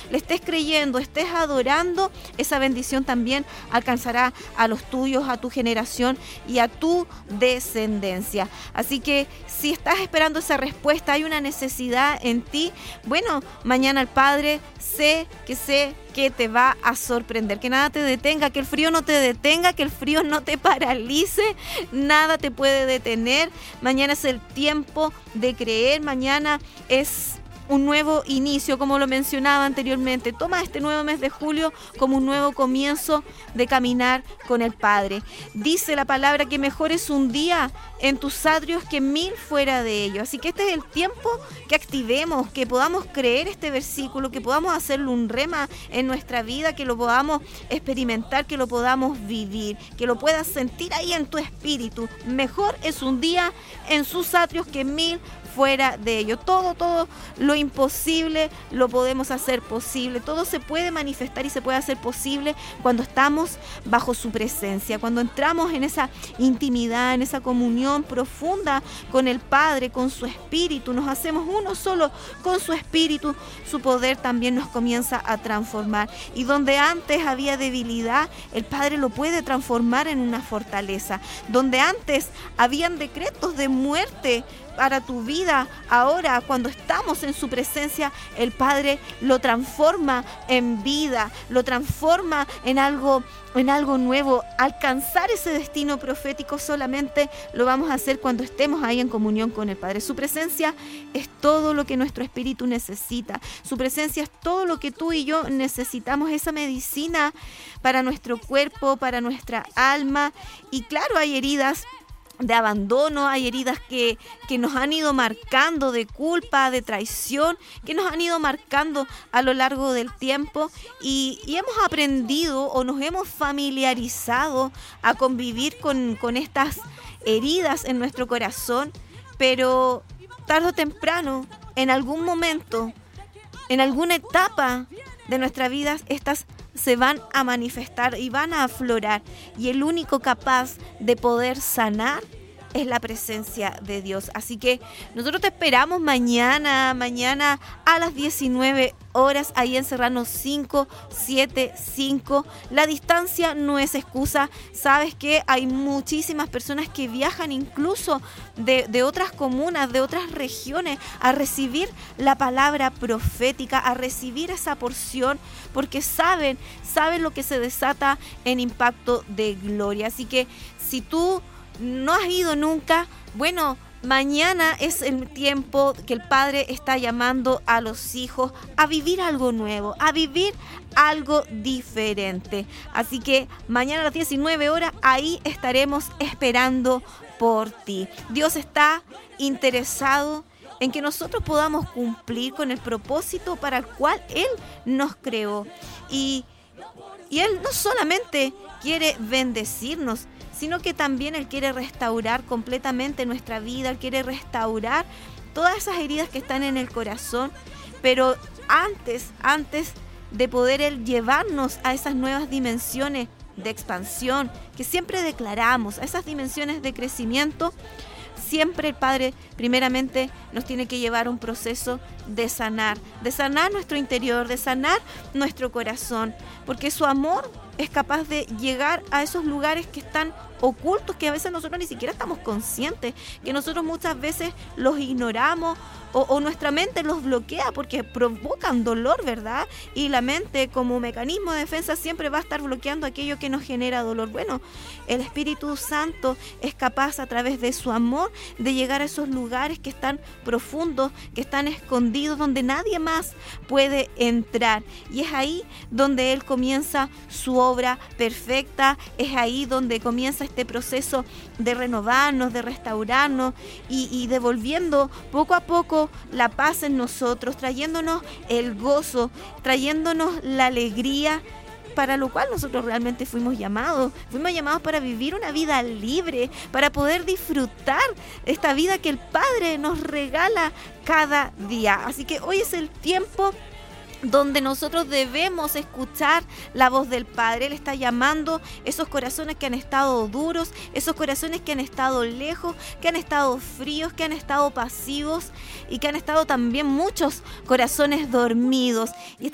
le estés creyendo, estés adorando, esa bendición también alcanzará a los tuyos, a tu generación y a tu descendencia. Así que si estás esperando esa respuesta, hay una necesidad en ti, bueno, mañana el Padre sé que te va a sorprender, que nada te detenga, que el frío no te detenga, que el frío no te paralice, nada te puede detener. Mañana es el tiempo de creer, mañana es un nuevo inicio, como lo mencionaba anteriormente. Toma este nuevo mes de julio como un nuevo comienzo de caminar con el Padre. Dice la palabra que mejor es un día en tus atrios que 1000 fuera de ellos. Así que este es el tiempo que activemos, que podamos creer este versículo, que podamos hacerlo un rema en nuestra vida, que lo podamos experimentar, que lo podamos vivir, que lo puedas sentir ahí en tu espíritu. Mejor es un día en sus atrios que 1000 fuera de ello. Todo lo imposible lo podemos hacer posible. Todo se puede manifestar y se puede hacer posible cuando estamos bajo su presencia, cuando entramos en esa intimidad, en esa comunión profunda con el Padre, con su Espíritu. Nos hacemos uno solo con su Espíritu. Su poder también nos comienza a transformar. Y donde antes había debilidad, el Padre lo puede transformar en una fortaleza. Donde antes habían decretos de muerte para tu vida, ahora cuando estamos en su presencia, el Padre lo transforma en vida, lo transforma en algo nuevo. Alcanzar ese destino profético solamente lo vamos a hacer cuando estemos ahí en comunión con el Padre. Su presencia es todo lo que nuestro espíritu necesita. Su presencia es todo lo que tú y yo necesitamos, esa medicina para nuestro cuerpo, para nuestra alma. Y claro, hay heridas de abandono, hay heridas que nos han ido marcando, de culpa, de traición, que nos han ido marcando a lo largo del tiempo y hemos aprendido o nos hemos familiarizado a convivir con estas heridas en nuestro corazón, pero tarde o temprano, en algún momento, en alguna etapa de nuestra vida, estas se van a manifestar y van a aflorar, y el único capaz de poder sanar es la presencia de Dios. Así que nosotros te esperamos mañana a las 19 horas, ahí en Serrano 575. La distancia no es excusa. Sabes que hay muchísimas personas que viajan incluso de otras comunas, de otras regiones, a recibir la palabra profética, a recibir esa porción, porque saben lo que se desata en Impacto de Gloria. Así que si tú no has ido nunca, bueno, mañana es el tiempo que el Padre está llamando a los hijos a vivir algo nuevo, a vivir algo diferente. Así que mañana a las 19 horas, ahí estaremos esperando por ti. Dios está interesado en que nosotros podamos cumplir con el propósito para el cual Él nos creó. Y Él no solamente quiere bendecirnos, sino que también Él quiere restaurar completamente nuestra vida. Él quiere restaurar todas esas heridas que están en el corazón, pero antes de poder Él llevarnos a esas nuevas dimensiones de expansión que siempre declaramos, a esas dimensiones de crecimiento, siempre el Padre primeramente nos tiene que llevar a un proceso de sanar nuestro interior, de sanar nuestro corazón, porque su amor es capaz de llegar a esos lugares que están ocultos, que a veces nosotros ni siquiera estamos conscientes, que nosotros muchas veces los ignoramos o nuestra mente los bloquea porque provocan dolor, ¿verdad? Y la mente, como mecanismo de defensa, siempre va a estar bloqueando aquello que nos genera dolor. Bueno, el Espíritu Santo es capaz, a través de su amor, de llegar a esos lugares que están profundos, que están escondidos, donde nadie más puede entrar. Y es ahí donde Él comienza su obra perfecta, es ahí donde comienza este proceso de renovarnos, de restaurarnos y devolviendo poco a poco la paz en nosotros, trayéndonos el gozo, trayéndonos la alegría, para lo cual nosotros realmente fuimos llamados para vivir una vida libre, para poder disfrutar esta vida que el Padre nos regala cada día. Así que hoy es el tiempo donde nosotros debemos escuchar la voz del Padre. Él está llamando esos corazones que han estado duros, esos corazones que han estado lejos, que han estado fríos, que han estado pasivos y que han estado también muchos corazones dormidos. Y